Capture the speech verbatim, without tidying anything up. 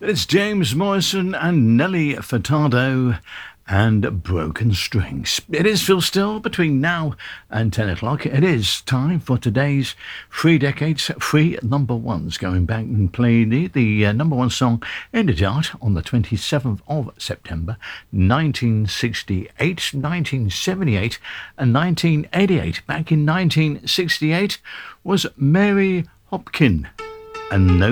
It's James Morrison and Nelly Furtado and Broken Strings. It is Phil Still between now and ten o'clock. It is time for today's three decades, three number ones, going back and playing the, the uh, number one song in the chart on the twenty-seventh of September, nineteen sixty-eight, nineteen seventy-eight and nineteen eighty-eight. Back in nineteen sixty-eight was Mary Hopkin and No